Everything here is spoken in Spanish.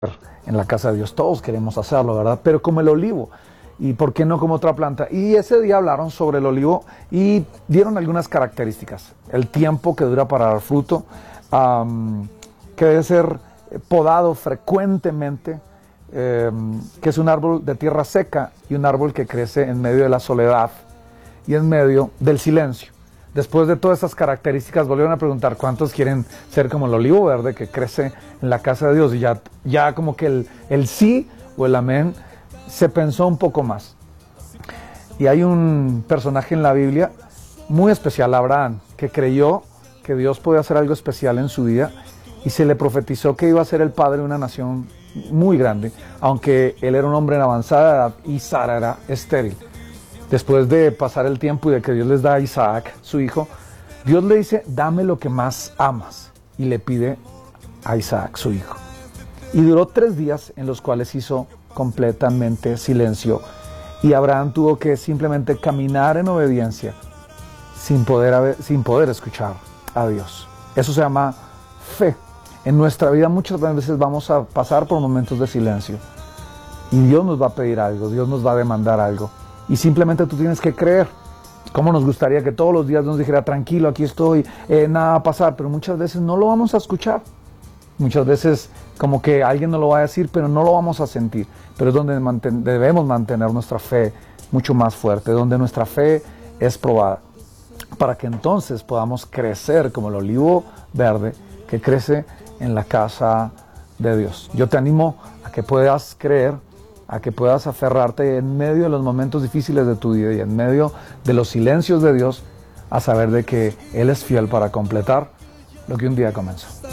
en la casa de Dios. Todos queremos hacerlo, ¿verdad? Pero como el olivo. ¿Y por qué no como otra planta? Y ese día hablaron sobre el olivo y dieron algunas características. El tiempo que dura para dar fruto, que debe ser podado frecuentemente, que es un árbol de tierra seca y un árbol que crece en medio de la soledad y en medio del silencio. Después de todas esas características volvieron a preguntar cuántos quieren ser como el olivo verde que crece en la casa de Dios, y ya como que el sí o el amén se pensó un poco más. Y hay un personaje en la Biblia muy especial, Abraham, que creyó que Dios podía hacer algo especial en su vida y se le profetizó que iba a ser el padre de una nación muy grande, aunque él era un hombre en avanzada edad y Sara era estéril. Después de pasar el tiempo y de que Dios les da a Isaac, su hijo, Dios le dice, dame lo que más amas, y le pide a Isaac, su hijo. Y duró 3 días en los cuales hizo completamente silencio, y Abraham tuvo que simplemente caminar en obediencia sin poder escuchar a Dios. Eso se llama fe. En nuestra vida muchas veces vamos a pasar por momentos de silencio y Dios nos va a pedir algo, Dios nos va a demandar algo, y simplemente tú tienes que creer. Como nos gustaría que todos los días nos dijera, tranquilo, aquí estoy, nada va a pasar, pero muchas veces no lo vamos a escuchar. Muchas veces como que alguien nos lo va a decir, pero no lo vamos a sentir. Pero es donde debemos mantener nuestra fe mucho más fuerte, donde nuestra fe es probada, para que entonces podamos crecer como el olivo verde que crece en la casa de Dios. Yo te animo a que puedas creer, a que puedas aferrarte en medio de los momentos difíciles de tu vida y en medio de los silencios de Dios, a saber de que Él es fiel para completar lo que un día comenzó.